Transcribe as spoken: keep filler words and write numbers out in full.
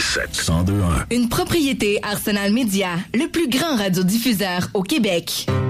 sept cent deux un. Une propriété Arsenal Média, le plus grand radiodiffuseur au Québec.